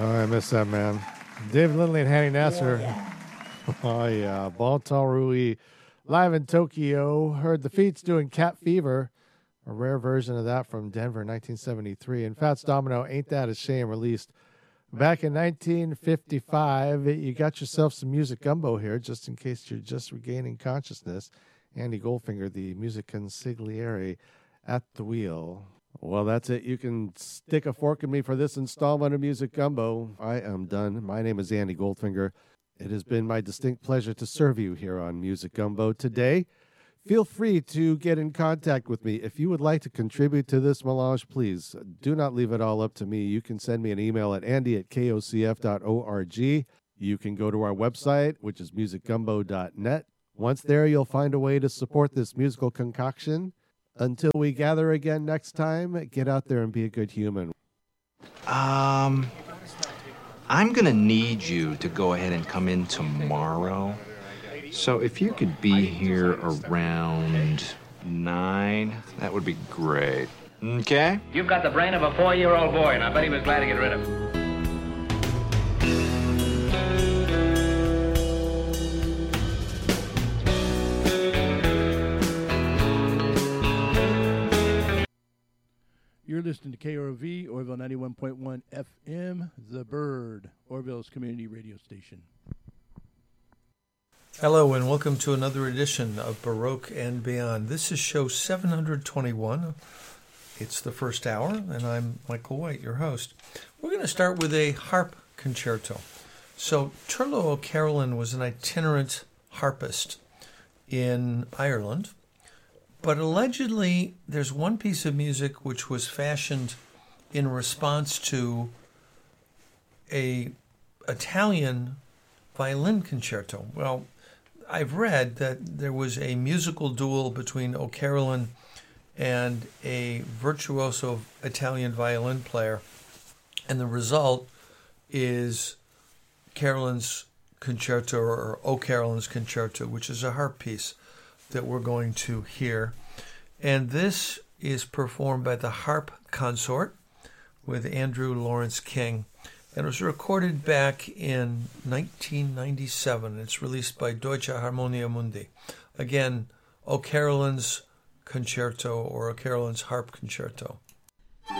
Oh, I miss that, man. Dave Lindley and Hanny Nasser. Oh, yeah. Bon Rui. Live in Tokyo. Heard the Feats doing Cat Fever. A rare version of that from Denver, 1973. And Fats Domino, Ain't That a Shame, released back in 1955. You got yourself some music gumbo here, just in case you're just regaining consciousness. Andy Goldfinger, the music consigliere at the wheel. Well, that's it. You can stick a fork in me for this installment of Music Gumbo. I am done. My name is Andy Goldfinger. It has been my distinct pleasure to serve you here on Music Gumbo today. Feel free to get in contact with me. If you would like to contribute to this melange, please do not leave it all up to me. You can send me an email at andy@kocf.org. You can go to our website, which is musicgumbo.net. Once there, you'll find a way to support this musical concoction. Until we gather again next time, get out there and be a good human. I'm going to need you to go ahead and come in tomorrow. So if you could be here around 9, that would be great. Okay? You've got the brain of a 4-year-old boy, and I bet he was glad to get rid of it. You're listening to KROV, Orville 91.1 FM, The Bird, Orville's community radio station. Hello and welcome to another edition of Baroque and Beyond. This is show 721. It's the first hour, and I'm Michael White, your host. We're going to start with a harp concerto. So Turlough O'Carolan was an itinerant harpist in Ireland, but allegedly there's one piece of music which was fashioned in response to a Italian violin concerto. Well, I've read that there was a musical duel between O'Carolan and a virtuoso Italian violin player, and the result is Carolan's concerto, or O'Carolan's concerto, which is a harp piece that we're going to hear. And this is performed by the Harp Consort with Andrew Lawrence King. And it was recorded back in 1997. It's released by Deutsche Harmonia Mundi. Again, O'Carolan's Concerto, or O'Carolan's Harp Concerto.